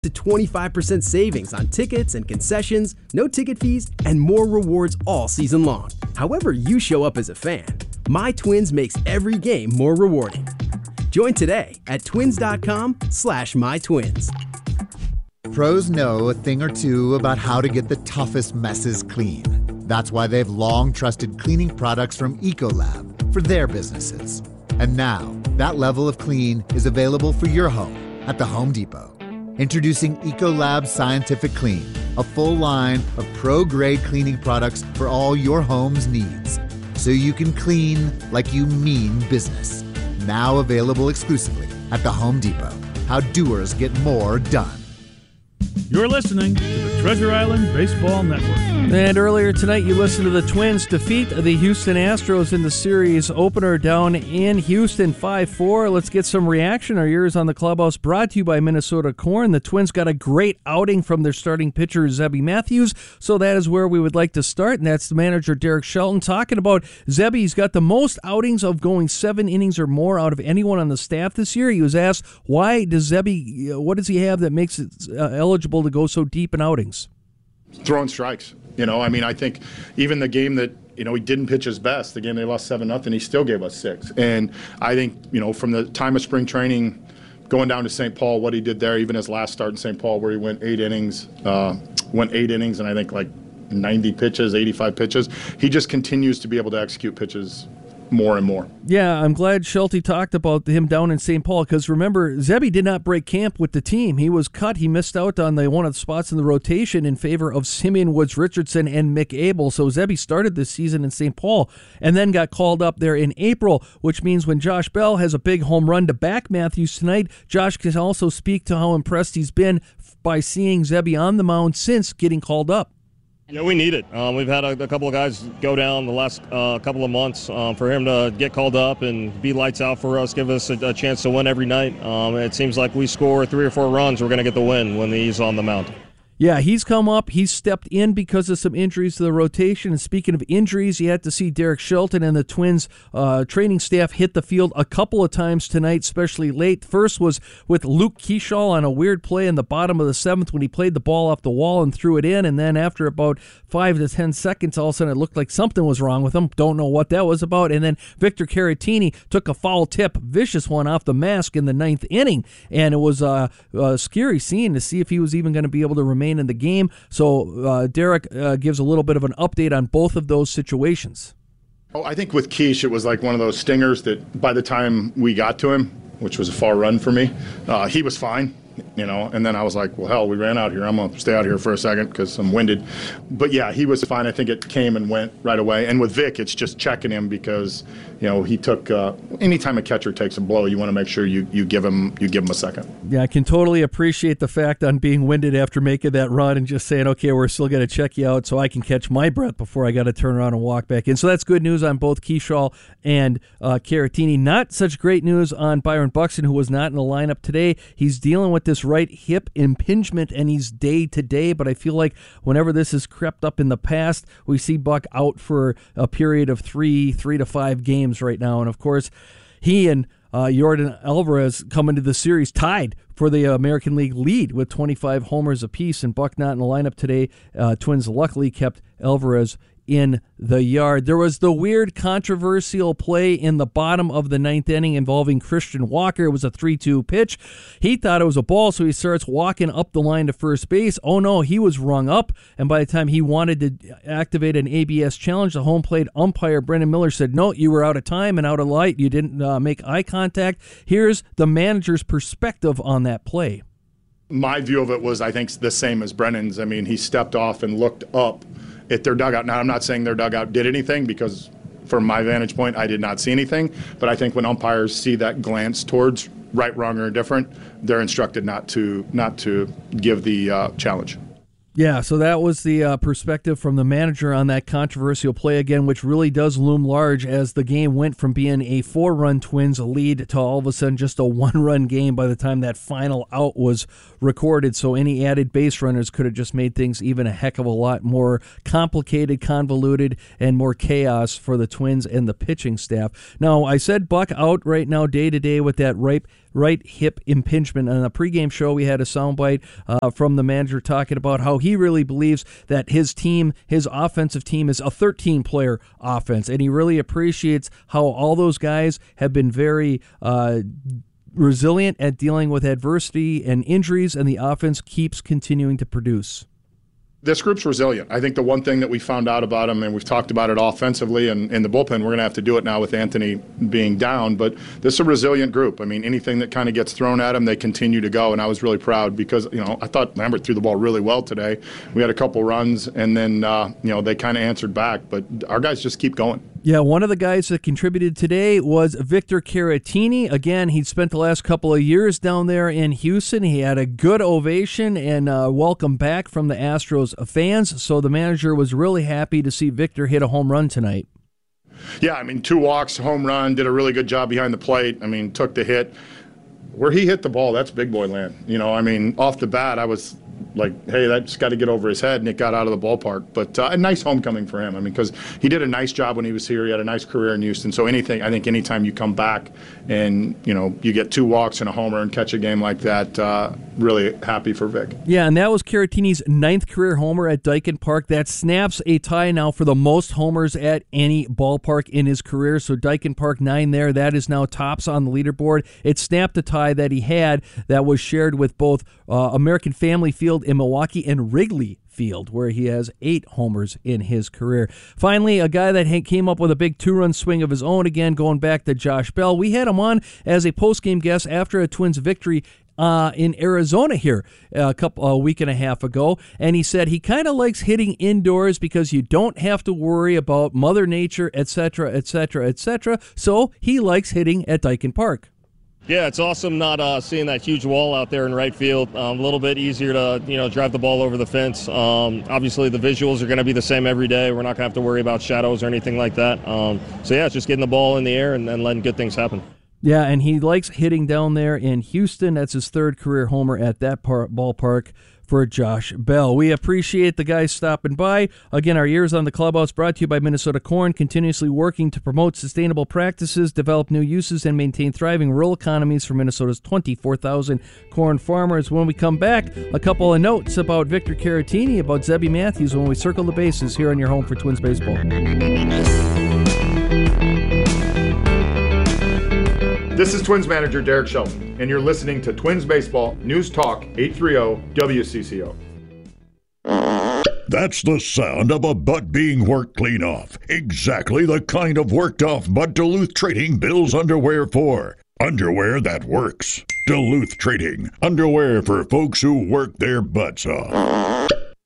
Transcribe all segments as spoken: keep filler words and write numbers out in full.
to twenty-five percent savings on tickets and concessions, no ticket fees, and more rewards all season long. However you show up as a fan, My Twins makes every game more rewarding. Join today at twins.com slash mytwins. Pros know a thing or two about how to get the toughest messes clean. That's why they've long trusted cleaning products from Ecolab for their businesses. And now, that level of clean is available for your home at the Home Depot. Introducing Ecolab Scientific Clean, a full line of pro-grade cleaning products for all your home's needs. So you can clean like you mean business. Now available exclusively at the Home Depot. How doers get more done. You're listening to the Treasure Island Baseball Network. And earlier tonight, you listened to the Twins defeat the Houston Astros in the series opener down in Houston five four. Let's get some reaction. Our ears on the clubhouse brought to you by Minnesota Corn. The Twins got a great outing from their starting pitcher, Zebby Matthews, so that is where we would like to start, and that's the manager, Derek Shelton, talking about Zebby. He's got the most outings of going seven innings or more out of anyone on the staff this year. He was asked, why does Zebby, what does he have that makes it uh, eligible to go so deep in outings? Throwing strikes. You know, I mean, I think even the game that, you know, he didn't pitch his best, the game they lost seven nothing, he still gave us six. And I think, you know, from the time of spring training going down to Saint Paul, what he did there, even his last start in Saint Paul where he went eight innings, uh, went eight innings and I think like ninety pitches, eighty-five pitches, he just continues to be able to execute pitches more and more. Yeah, I'm glad Schulte talked about him down in Saint Paul, because remember, Zebby did not break camp with the team. He was cut. He missed out on the one of the spots in the rotation in favor of Simeon Woods Richardson and Mick Abel. So Zebby started this season in Saint Paul and then got called up there in April, which means when Josh Bell has a big home run to back Matthews tonight, Josh can also speak to how impressed he's been by seeing Zebby on the mound since getting called up. Yeah, we need it. Um, we've had a, a couple of guys go down the last uh, couple of months. Um, for him to get called up and be lights out for us, give us a, a chance to win every night. Um, it seems like we score three or four runs, we're going to get the win when he's on the mound. Yeah, he's come up. He's stepped in because of some injuries to the rotation. And speaking of injuries, you had to see Derek Shelton and the Twins uh, training staff hit the field a couple of times tonight, especially late. First was with Luke Keeschall on a weird play in the bottom of the seventh when he played the ball off the wall and threw it in. And then after about five to ten seconds, all of a sudden it looked like something was wrong with him. Don't know what that was about. And then Victor Caratini took a foul tip, vicious one, off the mask in the ninth inning. And it was uh, a scary scene to see if he was even going to be able to remain in the game. So uh, Derek uh, gives a little bit of an update on both of those situations. Oh, I think with Keish, it was like one of those stingers that by the time we got to him, which was a far run for me, uh, he was fine. You know, and then I was like, well, hell, we ran out here. I'm going to stay out here for a second because I'm winded. But, yeah, he was fine. I think it came and went right away. And with Vic, it's just checking him because, you know, he took uh, – anytime a catcher takes a blow, you want to make sure you, you give him you give him a second. Yeah, I can totally appreciate the fact on being winded after making that run and just saying, okay, we're still going to check you out so I can catch my breath before I got to turn around and walk back in. So that's good news on both Keeschall and uh, Caratini. Not such great news on Byron Buxton, who was not in the lineup today. He's dealing with this right hip impingement, and he's day-to-day, but I feel like whenever this has crept up in the past, we see Buck out for a period of three, three to five games right now. And, of course, he and uh, Jordan Alvarez come into the series tied for the American League lead with twenty-five homers apiece, and Buck not in the lineup today. Uh, Twins luckily kept Alvarez in the yard. There was the weird controversial play in the bottom of the ninth inning involving Christian Walker. It was a three two pitch. He thought it was a ball, so he starts walking up the line to first base. Oh no, he was rung up, and by the time he wanted to activate an A B S challenge, the home plate umpire, Brendan Miller, said, no, you were out of time and out of light. You didn't uh, make eye contact. Here's the manager's perspective on that play. My view of it was, I think, the same as Brennan's. I mean, he stepped off and looked up at their dugout. Now, I'm not saying their dugout did anything because from my vantage point, I did not see anything. But I think when umpires see that glance towards right, wrong, or indifferent, they're instructed not to not to give the uh, challenge. Yeah, so that was the uh, perspective from the manager on that controversial play again, which really does loom large as the game went from being a four-run Twins lead to all of a sudden just a one-run game by the time that final out was recorded. So any added base runners could have just made things even a heck of a lot more complicated, convoluted, and more chaos for the Twins and the pitching staff. Now, I said Buck out right now day-to-day with that right right hip impingement. On the pregame show, we had a soundbite uh, from the manager talking about how he really believes that his team, his offensive team, is a thirteen-player offense, and he really appreciates how all those guys have been very uh, resilient at dealing with adversity and injuries, and the offense keeps continuing to produce. This group's resilient. I think the one thing that we found out about them, and we've talked about it offensively and in the bullpen, we're going to have to do it now with Anthony being down, but this is a resilient group. I mean, anything that kind of gets thrown at them, they continue to go, and I was really proud because, you know, I thought Lambert threw the ball really well today. We had a couple runs, and then, uh, you know, they kind of answered back, but our guys just keep going. Yeah, one of the guys that contributed today was Victor Caratini. Again, he'd spent the last couple of years down there in Houston. He had a good ovation and uh, welcome back from the Astros fans, so the manager was really happy to see Victor hit a home run tonight. Yeah, I mean, two walks, home run, did a really good job behind the plate. I mean, took the hit. Where he hit the ball, that's big boy land. You know, I mean, off the bat, I was like, hey, that's got to get over his head, and it got out of the ballpark. But uh, a nice homecoming for him. I mean, because he did a nice job when he was here. He had a nice career in Houston. So anything, I think anytime you come back and, you know, you get two walks and a homer and catch a game like that, uh, really happy for Vic. Yeah, and that was Caratini's ninth career homer at Daikin Park. That snaps a tie now for the most homers at any ballpark in his career. So Daikin Park, nine there. That is now tops on the leaderboard. It snapped a tie that he had that was shared with both uh, American Family Field in Milwaukee and Wrigley Field, where he has eight homers in his career. Finally, a guy that came up with a big two-run swing of his own, again, going back to Josh Bell. We had him on as a post-game guest after a Twins victory Uh, in Arizona here a couple a week and a half ago, and he said he kind of likes hitting indoors because you don't have to worry about Mother Nature, et cetera, et cetera, et cetera. So he likes hitting at Daikin Park. Yeah, it's awesome not uh, seeing that huge wall out there in right field. Um, a little bit easier to, you know, drive the ball over the fence. Um, obviously, the visuals are going to be the same every day. We're not going to have to worry about shadows or anything like that. Um, so, yeah, it's just getting the ball in the air and then letting good things happen. Yeah, and he likes hitting down there in Houston. That's his third career homer at that par- ballpark for Josh Bell. We appreciate the guys stopping by. Again, our Years on the Clubhouse brought to you by Minnesota Corn, continuously working to promote sustainable practices, develop new uses, and maintain thriving rural economies for Minnesota's twenty-four thousand corn farmers. When we come back, a couple of notes about Victor Caratini, about Zebby Matthews when we circle the bases here on your home for Twins Baseball. This is Twins manager Derek Shelton, and you're listening to Twins Baseball News Talk eight thirty W C C O. That's the sound of a butt being worked clean off. Exactly the kind of worked off butt Duluth Trading builds underwear for. Underwear that works. Duluth Trading. Underwear for folks who work their butts off.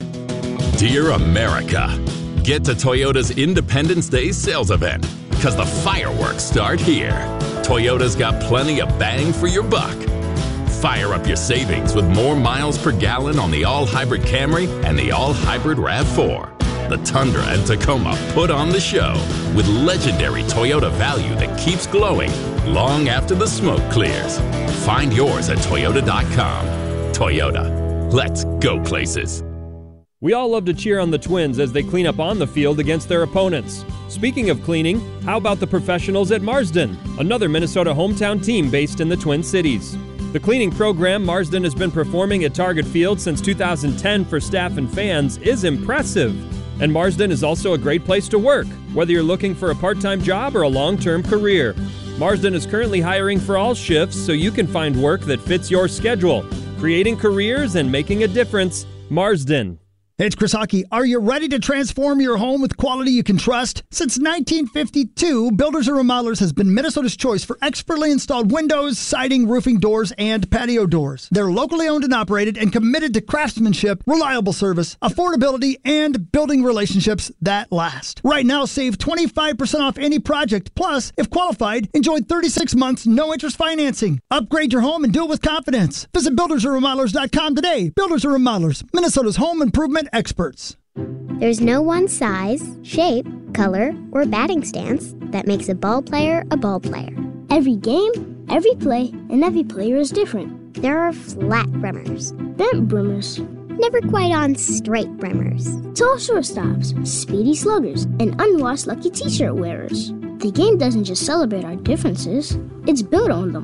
Dear America, get to Toyota's Independence Day sales event, because the fireworks start here. Toyota's got plenty of bang for your buck. Fire up your savings with more miles per gallon on the all-hybrid Camry and the all-hybrid RAV four. The Tundra and Tacoma put on the show with legendary Toyota value that keeps glowing long after the smoke clears. Find yours at Toyota dot com. Toyota, let's go places. We all love to cheer on the Twins as they clean up on the field against their opponents. Speaking of cleaning, how about the professionals at Marsden, another Minnesota hometown team based in the Twin Cities? The cleaning program Marsden has been performing at Target Field since two thousand ten for staff and fans is impressive. And Marsden is also a great place to work, whether you're looking for a part-time job or a long-term career. Marsden is currently hiring for all shifts so you can find work that fits your schedule. Creating careers and making a difference, Marsden. Hey, it's Chris Hockey. Are you ready to transform your home with quality you can trust? Since nineteen fifty-two, Builders and Remodelers has been Minnesota's choice for expertly installed windows, siding, roofing, doors, and patio doors. They're locally owned and operated and committed to craftsmanship, reliable service, affordability, and building relationships that last. Right now, save twenty-five percent off any project. Plus, if qualified, enjoy thirty-six months no-interest financing. Upgrade your home and do it with confidence. Visit builders and remodelers dot com today. Builders and Remodelers, Minnesota's home improvement experts. There's no one size, shape, color, or batting stance that makes a ball player a ball player. Every game, every play, and every player is different. There are flat brimmers, bent brimmers, never quite on straight brimmers, tall shortstops, speedy sluggers, and unwashed lucky t-shirt wearers. The game doesn't just celebrate our differences, it's built on them.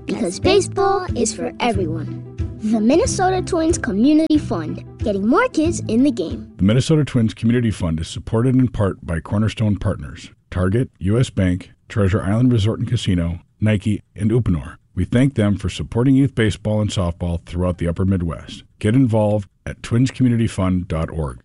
because baseball is for everyone. The Minnesota Twins Community Fund, getting more kids in the game. The Minnesota Twins Community Fund is supported in part by Cornerstone Partners, Target, U S Bank, Treasure Island Resort and Casino, Nike, and Uponor. We thank them for supporting youth baseball and softball throughout the upper Midwest. Get involved at twins community fund dot org.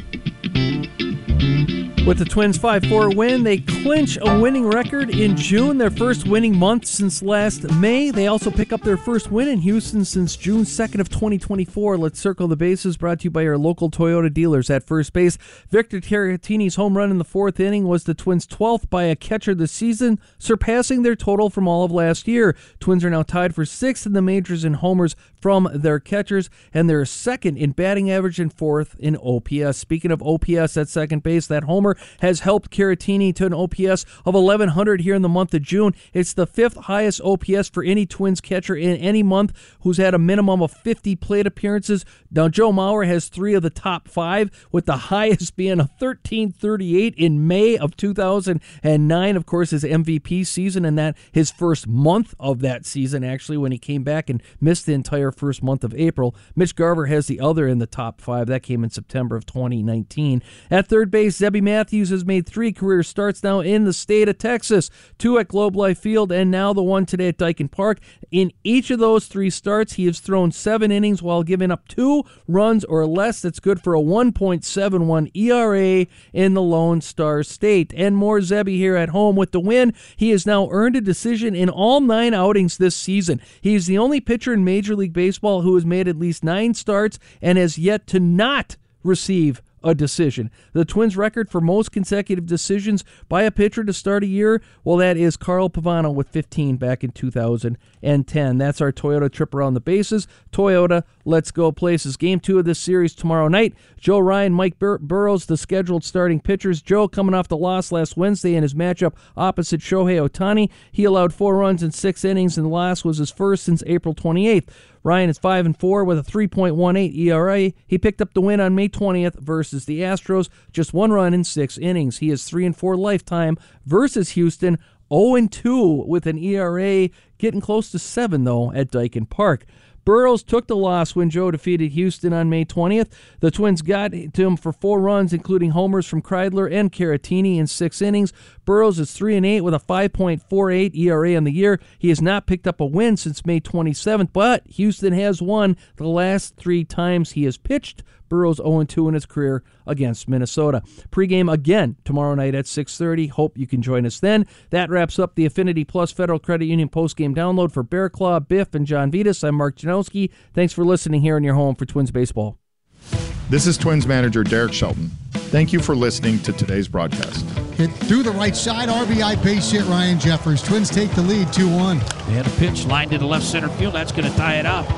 With the Twins' five four win, they clinch a winning record in June, their first winning month since last May. They also pick up their first win in Houston since June second of twenty twenty-four. Let's circle the bases, brought to you by our local Toyota dealers. At first base, Victor Caratini's home run in the fourth inning was the Twins' twelfth by a catcher this season, surpassing their total from all of last year. Twins are now tied for sixth in the majors in homers from their catchers, and they're second in batting average and fourth in O P S. Speaking of O P S at second base, that homer has helped Caratini to an O P S of eleven hundred here in the month of June. It's the fifth highest O P S for any Twins catcher in any month who's had a minimum of fifty plate appearances. Now, Joe Mauer has three of the top five, with the highest being a thirteen thirty-eight in May of two thousand nine, of course, his M V P season, and that his first month of that season, actually, when he came back and missed the entire first month of April. Mitch Garver has the other in the top five. That came in September of twenty nineteen. At third base, Zebby Matthews has made three career starts now in the state of Texas, two at Globe Life Field and now the one today at Daikin Park. In each of those three starts, he has thrown seven innings while giving up two runs or less. That's good for a one point seven one E R A in the Lone Star State. And more Zebby here at home with the win. He has now earned a decision in all nine outings this season. He is the only pitcher in Major League Baseball who has made at least nine starts and has yet to not receive a decision. The Twins' record for most consecutive decisions by a pitcher to start a year, well, that is Carl Pavano with fifteen back in two thousand ten. That's our Toyota trip around the bases. Toyota, let's go places. Game two of this series tomorrow night. Joe Ryan, Mike Bur- Burrows, the scheduled starting pitchers. Joe coming off the loss last Wednesday in his matchup opposite Shohei Ohtani. He allowed four runs in six innings, and the loss was his first since April twenty-eighth. Ryan is five and four with a three point one eight E R A. He picked up the win on May twentieth versus the Astros, just one run in six innings. He is three and four lifetime versus Houston, oh and two with an E R A getting close to seven though at Daikin Park. Burrows took the loss when Joe defeated Houston on May twentieth. The Twins got to him for four runs, including homers from Kreidler and Caratini in six innings. Burrows is three and eight with a five point four eight E R A on the year. He has not picked up a win since May twenty-seventh, but Houston has won the last three times he has pitched. Burrows oh and two in his career against Minnesota. Pre-game again tomorrow night at six thirty. Hope you can join us then. That wraps up the Affinity Plus Federal Credit Union post-game download for Bear Claw, Biff, and John Vitas. I'm Mark Janowski. Thanks for listening here in your home for Twins Baseball. This is Twins manager Derek Shelton. Thank you for listening to today's broadcast. Hit through the right side, R B I base hit Ryan Jeffers. Twins take the lead two one. They had a pitch lined into left center field. That's going to tie it up.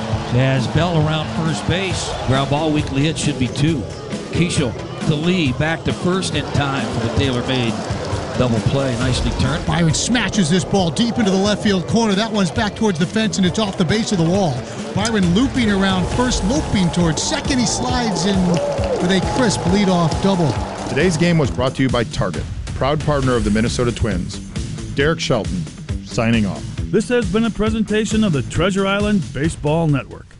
As Bell around first base. Ground ball, weekly hit should be two. Keishel to Lee, back to first in time for the tailor-made double play. Nicely turned. Byron smashes this ball deep into the left field corner. That one's back towards the fence, and it's off the base of the wall. Byron looping around first, loping towards second. He slides in with a crisp leadoff double. Today's game was brought to you by Target, proud partner of the Minnesota Twins. Derek Shelton, signing off. This has been a presentation of the Treasure Island Baseball Network.